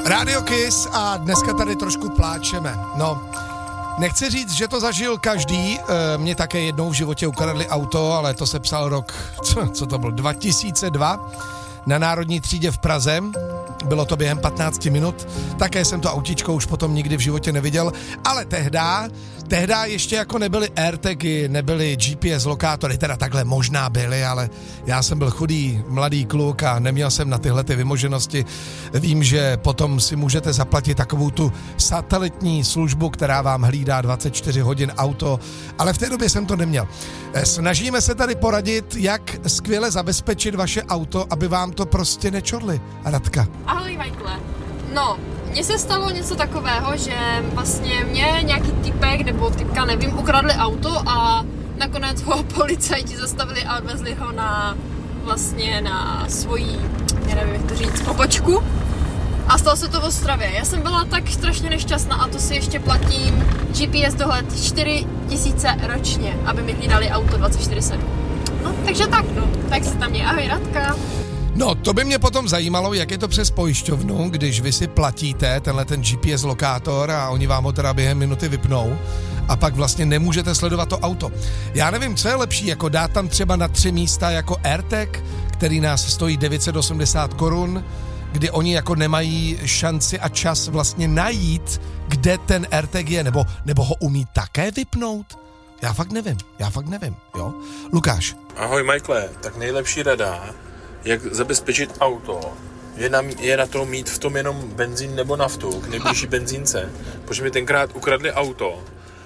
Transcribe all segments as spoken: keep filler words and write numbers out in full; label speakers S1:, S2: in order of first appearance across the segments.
S1: Radio Kiss a dneska tady trošku pláčeme. No, nechci říct, že to zažil každý, e, mě také jednou v životě ukradli auto, ale to se psal rok, co, co to byl, dva tisíce dva na Národní třídě v Praze. Bylo to během patnáct minut, také jsem to autíčko už potom nikdy v životě neviděl, ale tehda, tehda ještě jako nebyly AirTagy, nebyly G P S lokátory, teda takhle možná byly, ale já jsem byl chudý mladý kluk a neměl jsem na tyhle ty vymoženosti. Vím, že potom si můžete zaplatit takovou tu satelitní službu, která vám hlídá dvacet čtyři hodin auto, ale v té době jsem to neměl. Snažíme se tady poradit, jak skvěle zabezpečit vaše auto, aby vám to prostě nečorli. Radka.
S2: Ahoj, Michaele. No, mně se stalo něco takového, že vlastně mě nějaký typek nebo typka, nevím, ukradli auto a nakonec ho policajti zastavili a odvezli ho na vlastně na svoji, já nevím, jak to říct, pobočku. A stalo se to v Ostravě. Já jsem byla tak strašně nešťastná a to si ještě platím G P S dohled čtyři tisíce ročně, aby mi hlídali auto dvacet čtyři sedm. No, takže tak, no. Tak se tam je. Ahoj, Radka.
S1: No, to by mě potom zajímalo, jak je to přes pojišťovnu, když vy si platíte tenhle ten G P S lokátor a oni vám ho teda během minuty vypnou a pak vlastně nemůžete sledovat to auto. Já nevím, co je lepší, jako dát tam třeba na tři místa jako AirTag, který nás stojí devět set osmdesát korun, kdy oni jako nemají šanci a čas vlastně najít, kde ten AirTag je, nebo, nebo ho umí také vypnout. Já fakt nevím, já fakt nevím, jo. Lukáš.
S3: Ahoj, Michaele, tak nejlepší rada, jak zabezpečit auto, je na, je na to mít v tom jenom benzín nebo naftu k nejbližší benzínce, protože mi tenkrát ukradli auto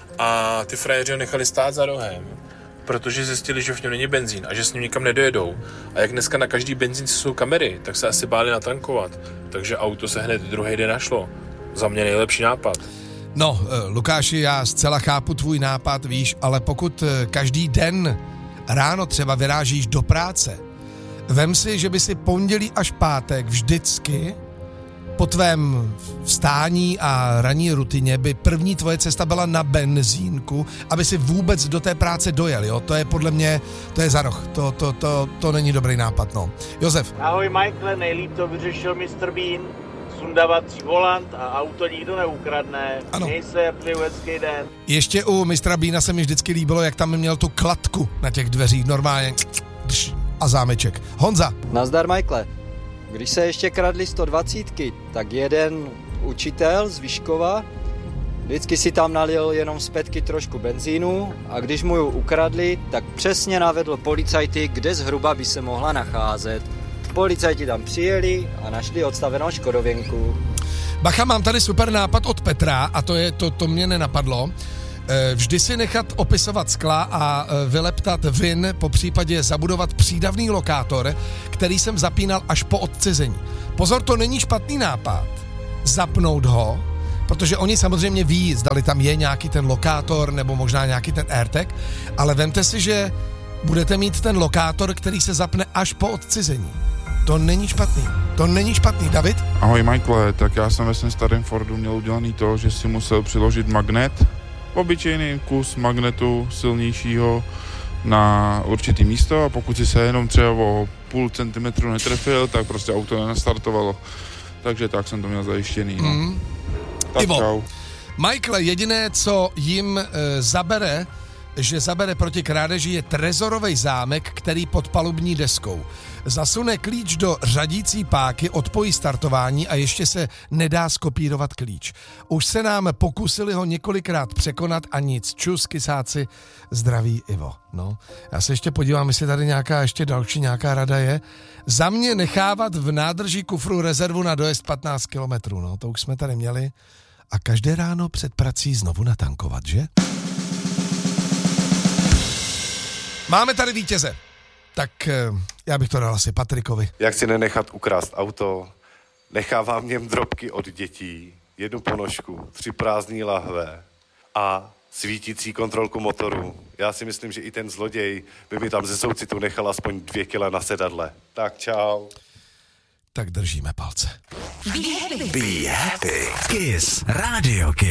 S3: a ty frajeři ho nechali stát za rohem, protože zjistili, že v něm není benzín a že s ním nikam nedojedou. A jak dneska na každý benzínce jsou kamery, tak se asi báli natankovat, takže auto se hned druhý den našlo. Za mě nejlepší nápad.
S1: No, Lukáši, já zcela chápu tvůj nápad, víš, ale pokud každý den ráno třeba vyrážíš do práce, vem si, že by si pondělí až pátek vždycky po tvém vstání a ranní rutině by první tvoje cesta byla na benzínku, aby si vůbec do té práce dojel, jo? To je podle mě, to je za roh, to, to, to, to není dobrý nápad, no. Josef.
S4: Ahoj, Michaele, nejlíp to vyřešil mister Bean, sundavací volant a auto nikdo neukradne.
S1: Ano.
S4: Měj se, přeju hezký den.
S1: Ještě u mistra Beana se mi vždycky líbilo, jak tam měl tu kladku na těch dveřích, normálně a zámeček. Honza.
S5: Nazdar, Michaele. Když se ještě kradli sto dvacítky, tak jeden učitel z Vyškova vždycky si tam nalil jenom z petky trošku benzínu a když mu ji ukradli, tak přesně navedl policajty, kde zhruba by se mohla nacházet. Policajti tam přijeli a našli odstavenou škodověnku.
S1: Bacha, mám tady super nápad od Petra a to je to, to mě nenapadlo. Vždy si nechat opisovat skla a vyleptat vin, po případě zabudovat přídavný lokátor, který jsem zapínal až po odcizení. Pozor, to není špatný nápad. Zapnout ho, protože oni samozřejmě ví, zdali tam je nějaký ten lokátor nebo možná nějaký ten AirTag, ale vemte si, že budete mít ten lokátor, který se zapne až po odcizení. To není špatný. To není špatný. David?
S6: Ahoj, Michaele, tak já jsem ve svém starém Fordu měl udělaný to, že si musel přiložit magnet, obyčejný kus magnetu silnějšího na určitý místo a pokud si se jenom třeba o půl centimetru netrefil, tak prostě auto nenastartovalo. Takže tak jsem to měl zajištěný. No. Mm. Tak
S1: Ivo,
S6: čau.
S1: Michael, jediné, co jim e, zabere, že zabere proti krádeži, je trezorovej zámek, který pod palubní deskou. Zasune klíč do řadící páky, odpojí startování a ještě se nedá skopírovat klíč. Už se nám pokusili ho několikrát překonat a nic. Čus, kysáci, zdraví Ivo. No, já se ještě podívám, jestli tady nějaká ještě další nějaká rada je. Za mě nechávat v nádrži kufru rezervu na dojezd patnáct kilometrů. No, to už jsme tady měli. A každé ráno před prací znovu natankovat, že? Máme tady vítěze. Tak já bych to dal asi Patrikovi.
S7: Jak si nenechat ukrást auto, nechávám v něm drobky od dětí, jednu ponožku, tři prázdné lahve a svítící kontrolku motoru. Já si myslím, že i ten zloděj by mi tam ze soucitu nechal aspoň dvě kila na sedadle. Tak čau.
S1: Tak držíme palce.
S8: Be happy. Be happy. Kiss. Radio Kiss.